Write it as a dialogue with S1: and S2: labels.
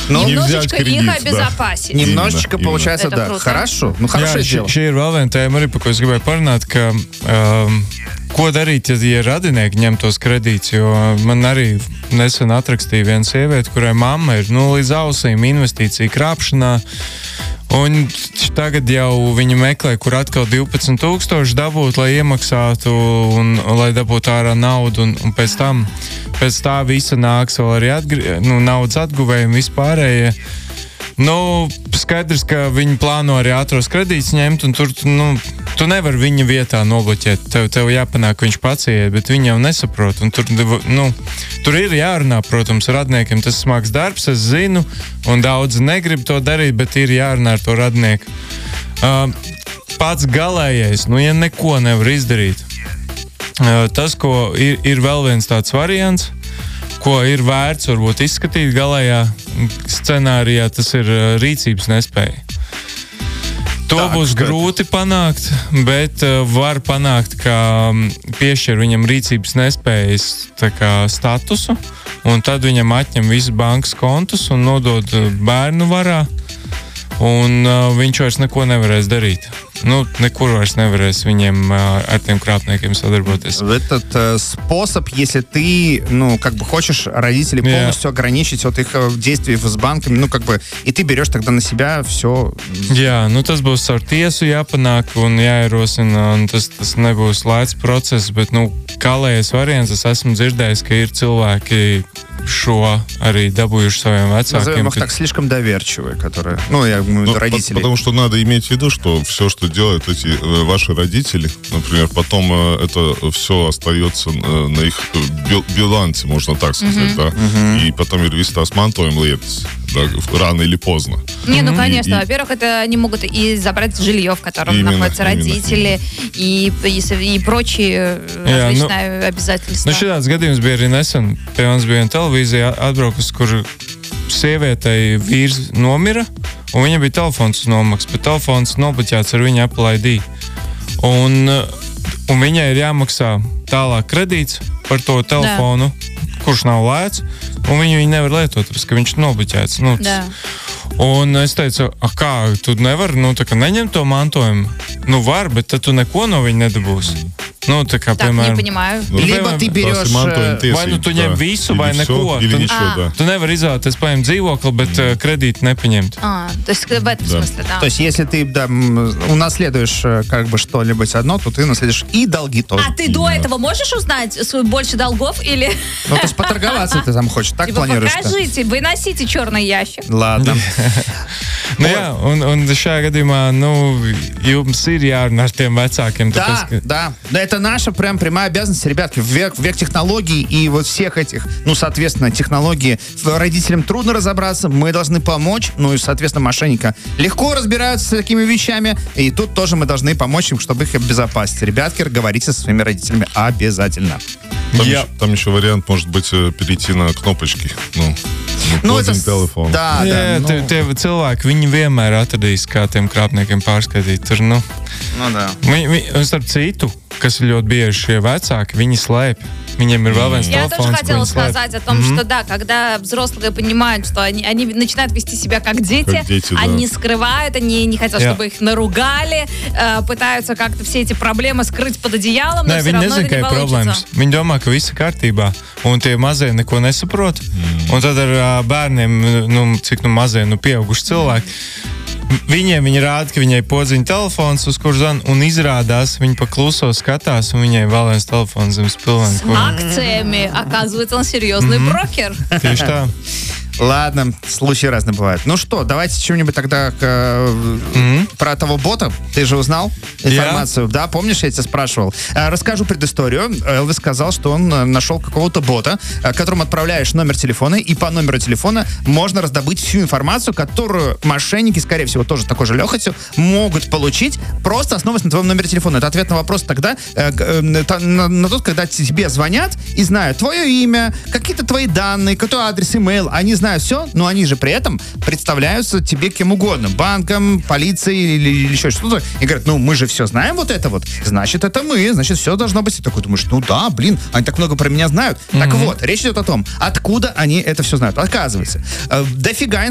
S1: Немножечко
S2: кредит,
S1: их обезопасить.
S3: Немножечко,
S2: Именно.
S3: получается,
S1: Это
S3: да.
S1: круто.
S3: Хорошо. Nu, хорошее дело.
S4: Šī ir vēl viena tēma, arī, par ko es gribēju parunāt, ka ko darīt, ja radinieki ņem tos kredītus, jo man arī nesen atrakstīja viena sieviete, kurai mamma ir līdz ausīm investīcija krāpšanā, un tagad jau viņa meklē, kur atkal 12,000 dabūt, lai iemaksātu un lai dabūtu ārā naudu, un pēc tā visa nāks vēl arī naudas atguvēji un vispārējie. Skaidrs, ka viņi plāno arī ātros kredītus ņemt, un tur, tu nevari viņa vietā nobloķēt. Tev jāpanāk, ka viņš pats iet, bet viņi jau nesaprot. Un tur ir jārunā, protams, radniekiem. Tas smags darbs, es zinu, un daudzi negrib to darīt, bet ir jārunā ar to radnieku. Pats galējais, ja neko nevar izdarīt, tas, ko ir vēl viens tāds variants, ko ir vērts varbūt izskatīt galējā scenārijā, tas ir rīcības nespēja. To būs grūti panākt, bet var panākt, ka piešķir viņam rīcības nespējas statusu, un tad viņam atņem visus bankas kontus un nodod bērnu varā, un viņš vairs neko nevarēs darīt. Неkur vairs nevarēs viņiem ar тем крапникам содрботать.
S3: Этот способ, если ты, хочешь родителей полностью ограничить от их действий с банками, и ты берешь тогда на себя все.
S4: Jā, tas būs ar tiesu jāpanāk un jāierosina, un tas nebūs lēts process, bet, galējais variants, es esmu dzirdējis, ka ir cilvēki šo arī dabūjuši saviem vecākiem.
S3: Назовем их так, слишком доверчивые, которые, родители.
S2: Потому что надо иметь в виду, что все, что делают эти ваши родители, например, потом это все остается на их билансе, можно так сказать, да, и потом ir viss tās mantojuma lietas, рано или поздно.
S1: Конечно. Во-первых, это они могут и забрать жилье, в котором находятся родители, и прочие различные обязательства.
S4: Šitāds gadījums bija arī nesen. Pie mums bija viena televīzija atbraukus, kur sievietei vīrs nomira, un viņa bija telefons nomaks, bet telefons nobloķēts ar viņa Apple ID. Un viņai ir jāmaksā tālāk kredīts par to telefonu, kurš nav lēts, un viņu nevar lietot, tāpēc, ka viņš ir nobloķēts. Un es teicu, kā, tu nevari, neņemt to mantojumu? Var, bet tad tu neko no viņa nedabūsi.
S1: Не понимаю.
S3: Либо ты берешь...
S4: Vai tu ņem visu, vai neko. Tu nevari izvēlēties, paņemt dzīvokli, bet kredītu nepaņemt.
S1: То есть в этом смысле, да.
S3: То есть если ты унаследуешь что-либо одно, то ты наследуешь и долги тоже.
S1: А ты до этого можешь узнать больше долгов или...
S3: То есть поторговаться ты там хочешь, так планируешь?
S1: Покажите, выносите черный ящик.
S3: Ладно.
S4: Un šajā gadījumā, jums ir jārunā ar tiem vecākiem.
S3: Да. Это наша прям прямая обязанность, ребятки, в век технологий и вот всех этих, соответственно, технологий. Родителям трудно разобраться, мы должны помочь, и, соответственно, мошенники легко разбираются с такими вещами, и тут тоже мы должны помочь им, чтобы их обезопасить. Ребятки, говорите со своими родителями обязательно.
S2: Там еще вариант, может быть, перейти на кнопочки.
S3: Это...
S2: телефон.
S3: Да.
S4: Tie cilvēki, viņi vienmēr atradīs, kā tiem krāpniekiem pārskatīt. Tur,
S3: да.
S4: Un starp citu, kas ir ļoti bieži šie vecāki, viņi slēpj. Viņiem ir vēl viens
S1: Я
S4: телефон,
S1: тоже хотела сказать о том, что да, когда взрослые понимают, что они начинают вести себя как дети, они скрывают, они не хотят, чтобы их наругали, пытаются как-то все эти проблемы скрыть под одеялом, но все равно это не получится.
S4: Viņi domā, ka viss ir kārtībā, un tie mazie neko nesaprot. Un tad ar bērniem, cik mazie, pieauguši cilvēki, viņi rāda, ka viņai podziņa telefons, uz kur zvan, un izrādās, viņi pa kluso skatās, un viņai vēl viens telefons zem spilvena.
S1: С акциями, оказывается, он серьезный брокер.
S4: Tieši tā.
S3: Ладно, случаи разные бывают. Ну что, давайте чем-нибудь тогда про того бота. Ты же узнал информацию? Да, помнишь, я тебя спрашивал? Расскажу предысторию. Элвис сказал, что он нашел какого-то бота, которому отправляешь номер телефона, и по номеру телефона можно раздобыть всю информацию, которую мошенники, скорее всего, тоже такой же легкостью, могут получить, просто основываясь на твоем номере телефона. Это ответ на вопрос тогда, на тот, когда тебе звонят и знают твое имя, какие-то твои данные, какой адрес, имейл, они знают все, но они же при этом представляются тебе кем угодно, банком, полицией или еще что-то, и говорят, мы же все знаем вот это вот, значит, это мы, значит, все должно быть. И такой думаешь, да, они так много про меня знают. Так вот, речь идет о том, откуда они это все знают. Оказывается, дофига